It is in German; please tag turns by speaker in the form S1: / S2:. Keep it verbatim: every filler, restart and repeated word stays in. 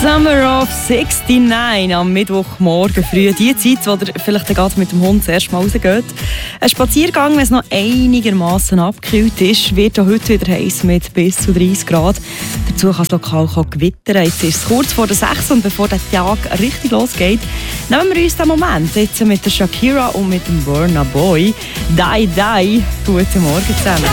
S1: Summer of neunundsiebzig am Mittwochmorgen früh. Die Zeit, wo ihr vielleicht gerade mit dem Hund das erste Mal rausgeht. Ein Spaziergang, wenn es noch einigermaßen abgekühlt ist, wird auch heute wieder heiß mit bis zu dreißig Grad. Dazu kann es lokal gewittern. Jetzt ist es kurz vor der sechs und bevor der Tag richtig losgeht, nehmen wir uns den Moment jetzt mit der Shakira und mit dem Burna Boy. Die, die. Guten Morgen zusammen.